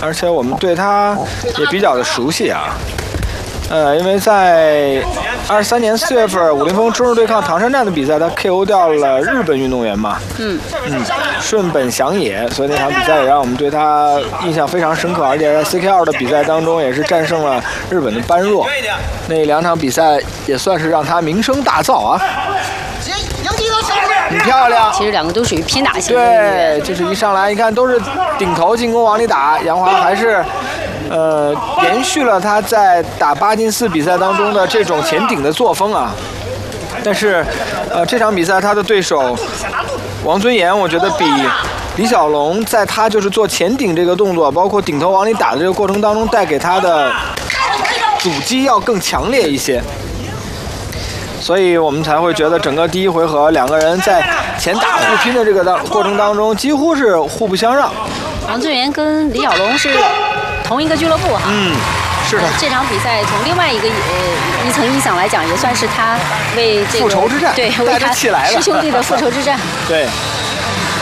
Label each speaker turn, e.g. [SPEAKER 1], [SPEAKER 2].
[SPEAKER 1] 而且我们对他也比较的熟悉啊。因为在23年4月份武林风中日对抗唐山站的比赛，他 KO 掉了日本运动员嘛，顺本祥也，所以那场比赛也让我们对他印象非常深刻，而且在 CK2 的比赛当中也是战胜了日本的般若，那2场比赛也算是让他名声大噪啊。很漂亮，
[SPEAKER 2] 其实2个都属于拼打型的。
[SPEAKER 1] 对，就是一上来一看都是顶头进攻往里打，杨华还是延续了他在打巴金斯比赛当中的这种前顶的作风啊。但是这场比赛他的对手王尊严，我觉得比李小龙在他就是做前顶这个动作，包括顶头往里打的这个过程当中带给他的阻击要更强烈一些。所以我们才会觉得整个第1回合2个人在前打互拼的这个过程当中几乎是互不相让。
[SPEAKER 2] 王尊严跟李小龙是同一个俱乐部哈。
[SPEAKER 1] 是的。
[SPEAKER 2] 这场比赛从另外一层意义上来讲，也算是他为这个
[SPEAKER 1] 复仇之战，
[SPEAKER 2] 对，为他
[SPEAKER 1] 起来了
[SPEAKER 2] 师兄弟的复仇之战。
[SPEAKER 1] 对。